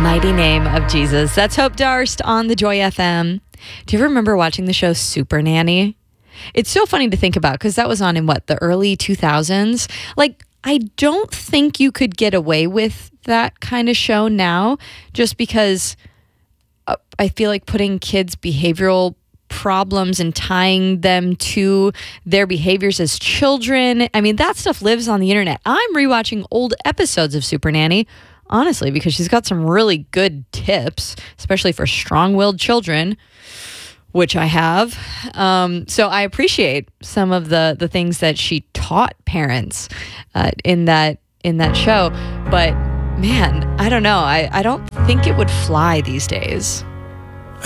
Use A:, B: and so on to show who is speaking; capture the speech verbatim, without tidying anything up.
A: Mighty name of Jesus. That's Hope Darst on the Joy F M. Do you ever remember watching the show Super Nanny? It's so funny to think about because that was on in what, the early two thousands? Like, I don't think you could get away with that kind of show now just because uh, I feel like putting kids' behavioral problems and tying them to their behaviors as children. I mean, that stuff lives on the internet. I'm rewatching old episodes of Super Nanny, honestly, because she's got some really good tips, especially for strong-willed children, which I have. Um, so I appreciate some of the the things that she taught parents uh, in that in that show. But man, I don't know. I, I don't think it would fly these days.